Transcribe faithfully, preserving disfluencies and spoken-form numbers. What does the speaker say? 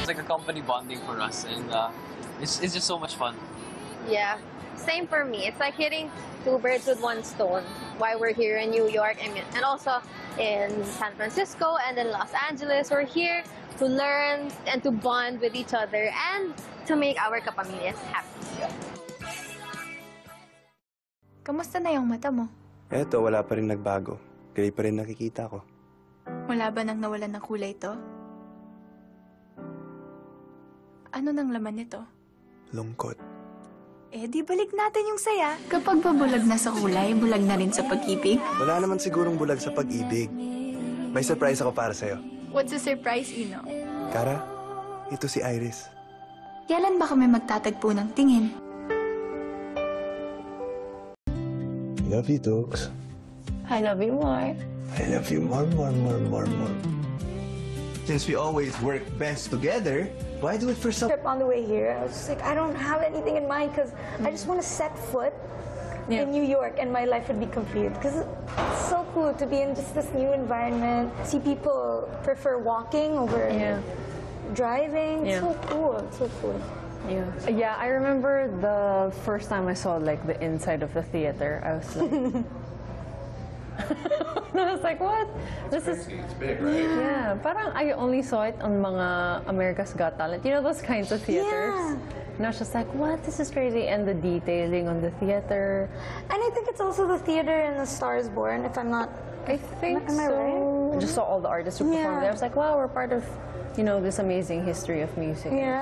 like a company bonding for us, and uh, it's it's just so much fun. Yeah, same for me. It's like hitting two birds with one stone. Why we're here in New York, I mean, and also in San Francisco and in Los Angeles. We're here to learn and to bond with each other and to make our kapamilyas happy. Kamusta na yung mata mo? Eto, wala pa rin nagbago. Gray pa rin nakikita ko. Wala ba nang nawalan ng kulay to? Ano nang laman nito? Lungkot. Eh, di balik natin yung saya. Kapag babulag na sa kulay, bulag na rin sa pag-ibig. Wala naman sigurong bulag sa pag-ibig. May surprise ako para sa'yo. What's the surprise, Ino? Kara, ito si Iris. Kailan ba kami magtatagpo ng tingin? Love you, Tokes. I love you more. I love you more, more, more, more, more. Since we always work best together, why do it for some... Trip on the way here, I was just like, I don't have anything in mind because I just want to set foot yeah. in New York and my life would be complete. Because it's so cool to be in just this new environment, see people prefer walking over yeah. driving. It's yeah. so cool. It's so cool. Yeah. Yeah, I remember the first time I saw like the inside of the theater. I was like, I was like, what? This is It's big, right? yeah. Parang I only saw it on mga America's Got Talent. You know those kinds of theaters. Yeah. And I was just like, what? This is crazy. And the detailing on the theater. And I think it's also the theater in The Star Is Born, if I'm not... I think Am I so. right? I just saw all the artists who performed Yeah. there. I was like, wow, we're part of, you know, this amazing history of music. Yeah.